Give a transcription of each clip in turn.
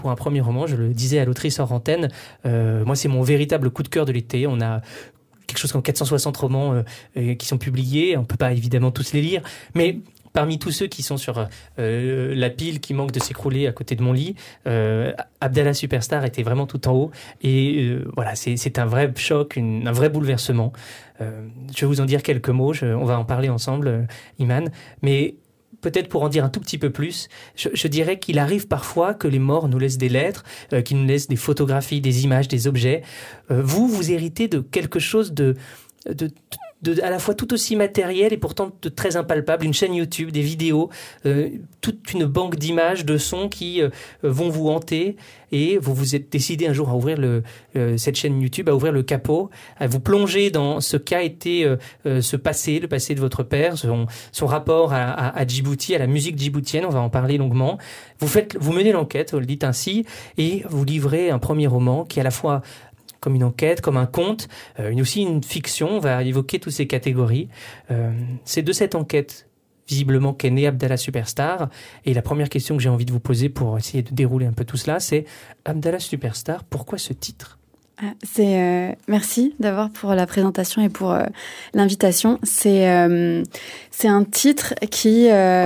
pour un premier roman. Je le disais à l'autrice hors antenne, moi c'est mon véritable coup de cœur de l'été. On a quelque chose comme 460 romans qui sont publiés. On peut pas évidemment tous les lire, mais parmi tous ceux qui sont sur la pile qui manque de s'écrouler à côté de mon lit, Abdallah Superstar était vraiment tout en haut. Et voilà, c'est un vrai choc, un vrai bouleversement. Je vais vous en dire quelques mots, on va en parler ensemble, Iman. Mais peut-être pour en dire un tout petit peu plus, je dirais qu'il arrive parfois que les morts nous laissent des lettres, qu'ils nous laissent des photographies, des images, des objets. Vous héritez de quelque chose de à la fois tout aussi matériel et pourtant de très impalpable, une chaîne YouTube, des vidéos, toute une banque d'images, de sons qui vont vous hanter, et vous vous êtes décidé un jour à ouvrir cette chaîne YouTube, à ouvrir le capot, à vous plonger dans ce qu'a été le passé de votre père, son rapport à Djibouti, à la musique djiboutienne. On va en parler longuement. Vous menez l'enquête, vous le dites ainsi, et vous livrez un premier roman qui est à la fois comme une enquête, comme un conte, aussi une fiction. On va évoquer toutes ces catégories. C'est de cette enquête, visiblement, qu'est né Abdallah Superstar. Et la première question que j'ai envie de vous poser pour essayer de dérouler un peu tout cela, c'est Abdallah Superstar, pourquoi ce titre ? Merci d'abord pour la présentation et pour l'invitation. C'est un titre qui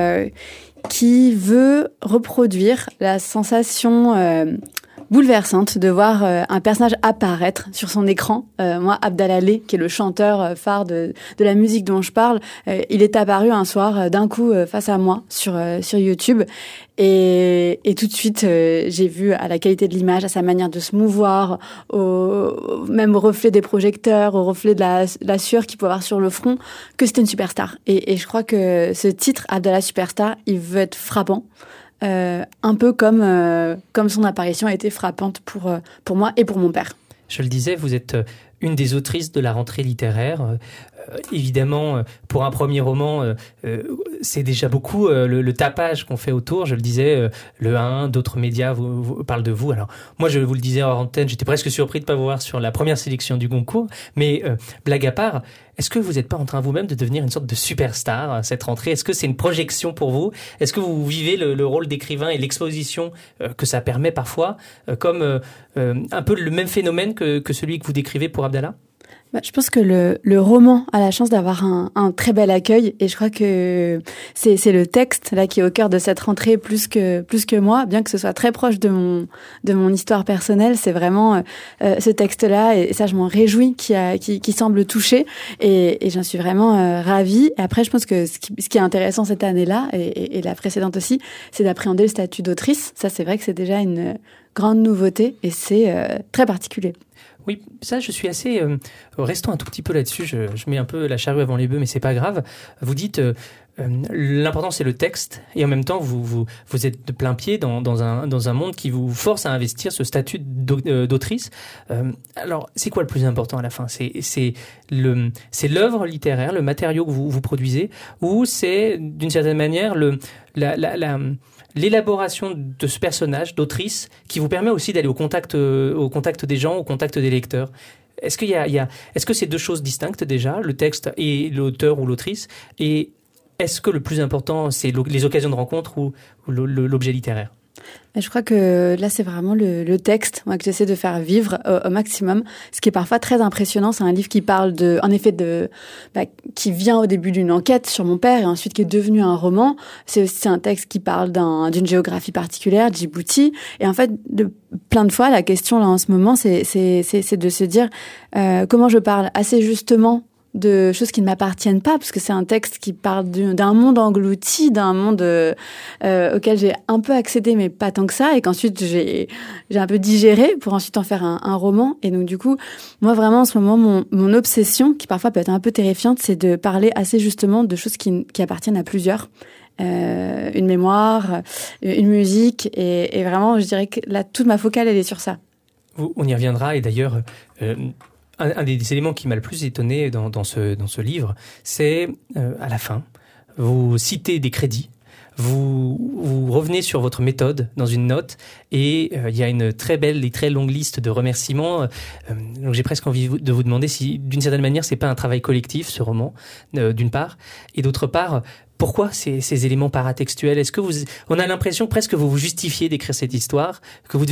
veut reproduire la sensation bouleversante de voir un personnage apparaître sur son écran. Moi, Abdallah Lé, qui est le chanteur phare de la musique dont je parle, il est apparu un soir d'un coup face à moi sur YouTube. Et tout de suite, j'ai vu à la qualité de l'image, à sa manière de se mouvoir, même au reflet des projecteurs, au reflet de la sueur qu'il peut avoir sur le front, que c'était une superstar. Et je crois que ce titre, Abdallah Superstar, il veut être frappant. Un peu comme son apparition a été frappante pour moi et pour mon père. Je le disais, vous êtes une des autrices de la rentrée littéraire. Évidemment, pour un premier roman, c'est déjà beaucoup le tapage qu'on fait autour. Je le disais, le 1, d'autres médias vous parlent de vous. Alors, moi, je vous le disais hors antenne, j'étais presque surpris de ne pas vous voir sur la première sélection du Goncourt. Mais blague à part, est-ce que vous n'êtes pas en train vous-même de devenir une sorte de superstar cette rentrée ? Est-ce que c'est une projection pour vous ? Est-ce que vous vivez le rôle d'écrivain et l'exposition que ça permet parfois comme un peu le même phénomène que celui que vous décrivez pour Abdallah ? Je pense que le roman a la chance d'avoir un très bel accueil, et je crois que c'est le texte là qui est au cœur de cette rentrée plus que moi, bien que ce soit très proche de mon histoire personnelle. C'est vraiment ce texte-là, et ça je m'en réjouis, qui semble toucher, et j'en suis vraiment ravie. Et après, je pense que ce qui est intéressant cette année-là et la précédente aussi, c'est d'appréhender le statut d'autrice. Ça, c'est vrai que c'est déjà une grande nouveauté, et c'est très particulier. Oui, ça, je suis assez... restons un tout petit peu là-dessus, je mets un peu la charrue avant les bœufs, mais c'est pas grave. Vous dites, l'important c'est le texte, et en même temps, vous êtes de plein pied dans un monde qui vous force à investir ce statut d'autrice. Alors, c'est quoi le plus important à la fin ? C'est l'œuvre littéraire, le matériau que vous produisez, ou c'est, d'une certaine manière, l'élaboration de ce personnage, d'autrice, qui vous permet aussi d'aller au contact des gens, au contact des lecteurs. Est-ce que c'est deux choses distinctes déjà, le texte et l'auteur ou l'autrice, et est-ce que le plus important, c'est les occasions de rencontre ou l'objet littéraire ? Je crois que là, c'est vraiment le texte, moi, que j'essaie de faire vivre au maximum. Ce qui est parfois très impressionnant, c'est un livre qui parle qui vient au début d'une enquête sur mon père et ensuite qui est devenu un roman. C'est aussi un texte qui parle d'une géographie particulière, Djibouti. Et en fait, plein de fois, la question là en ce moment, c'est de se dire comment je parle assez justement de choses qui ne m'appartiennent pas, parce que c'est un texte qui parle d'un monde englouti, d'un monde auquel j'ai un peu accédé, mais pas tant que ça, et qu'ensuite j'ai un peu digéré pour ensuite en faire un roman. Et donc du coup, moi vraiment en ce moment, mon obsession, qui parfois peut être un peu terrifiante, c'est de parler assez justement de choses qui appartiennent à plusieurs. Une mémoire, une musique, et vraiment, je dirais que là, toute ma focale, elle est sur ça. On y reviendra, et d'ailleurs... Un des éléments qui m'a le plus étonné dans ce livre, c'est à la fin, vous citez des crédits, vous revenez sur votre méthode dans une note, et il y a une très belle et très longue liste de remerciements. Donc j'ai presque envie de vous demander si, d'une certaine manière, c'est pas un travail collectif, ce roman, d'une part, et d'autre part, pourquoi ces éléments paratextuels ? Est-ce que on a l'impression presque que vous vous justifiez d'écrire cette histoire, que vous